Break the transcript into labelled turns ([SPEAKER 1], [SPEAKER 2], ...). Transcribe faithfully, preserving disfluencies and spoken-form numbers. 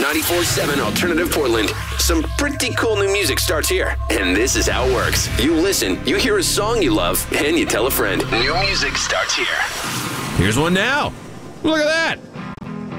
[SPEAKER 1] ninety-four point seven Alternative Portland. Some pretty cool new music starts here, and this is how it works. You listen, you hear a song you love, and you tell a friend. New music starts here.
[SPEAKER 2] Here's one now. Look at that.